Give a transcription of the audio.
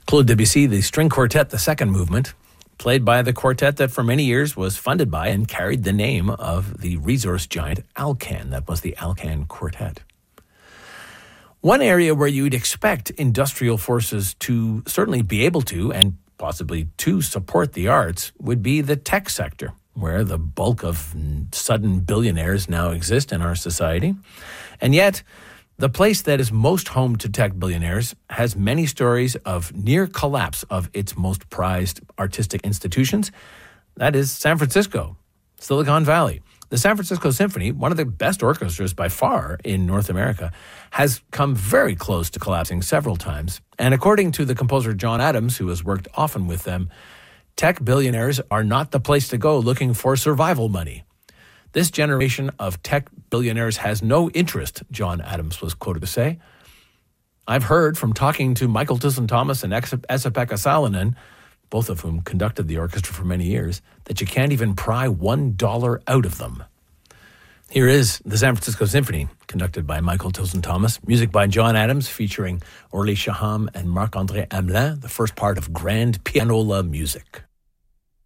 Claude Debussy, the String Quartet, the second movement, played by the quartet that for many years was funded by and carried the name of the resource giant Alcan. That was the Alcan Quartet. One area where you'd expect industrial forces to certainly be able to, and possibly to support the arts, would be the tech sector, where the bulk of sudden billionaires now exist in our society. And yet, the place that is most home to tech billionaires has many stories of near collapse of its most prized artistic institutions. That is San Francisco, Silicon Valley. The San Francisco Symphony, one of the best orchestras by far in North America, has come very close to collapsing several times. And according to the composer John Adams, who has worked often with them, tech billionaires are not the place to go looking for survival money. This generation of tech billionaires has no interest, John Adams was quoted to say. I've heard from talking to Michael Tilson Thomas and Esa-Pekka Salonen, both of whom conducted the orchestra for many years, that you can't even pry $1 out of them. Here is the San Francisco Symphony, conducted by Michael Tilson Thomas, music by John Adams, featuring Orly Shaham and Marc-André Hamelin, the first part of Grand Pianola Music.